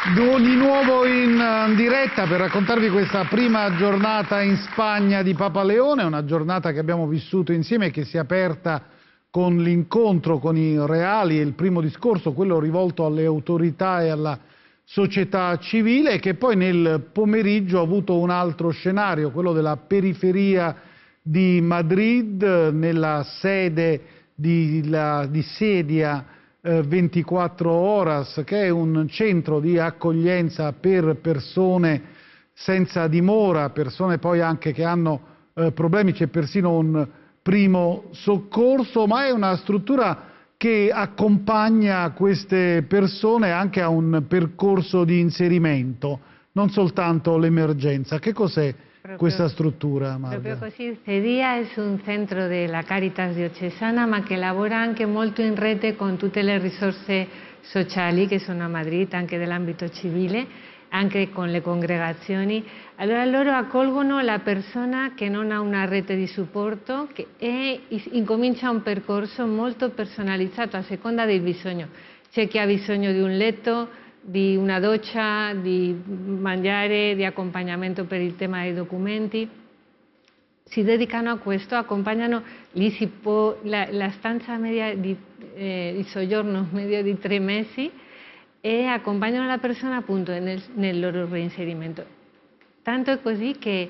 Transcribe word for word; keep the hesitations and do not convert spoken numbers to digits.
Di nuovo in diretta per raccontarvi questa prima giornata in Spagna di Papa Leone, una giornata che abbiamo vissuto insieme e che si è aperta con l'incontro con i reali e il primo discorso, quello rivolto alle autorità e alla società civile, e che poi nel pomeriggio ha avuto un altro scenario, quello della periferia di Madrid, nella sede di, la, di Sedia ventiquattro Horas, che è un centro di accoglienza per persone senza dimora, persone poi anche che hanno eh, problemi, c'è persino un primo soccorso, ma è una struttura che accompagna queste persone anche a un percorso di inserimento, non soltanto l'emergenza. Che cos'è questa struttura, Marga? Proprio così, Sedia è un centro della Caritas diocesana, ma che lavora anche molto in rete con tutte le risorse sociali che sono a Madrid, anche dell'ambito civile, anche con le congregazioni. Allora loro accolgono la persona che non ha una rete di supporto che e incomincia un percorso molto personalizzato a seconda del bisogno. C'è chi ha bisogno di un letto, di una doccia, di mangiare, di accompagnamento per il tema dei documenti. Si dedicano a questo, accompagnano, lì si può, la, la stanza media di, eh, di soggiorno medio di tre mesi, e accompagnano la persona appunto nel, nel loro reinserimento. Tanto è così che